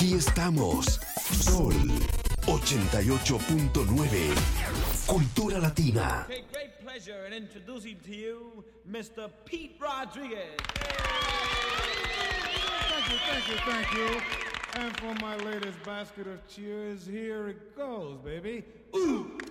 Aquí estamos. Sol 88.9. Cultura Latina. Okay, great pleasure in introducing to you Mr. Pete Rodriguez. Thank you. And for my latest basket of cheers, here it goes, baby. Ooh.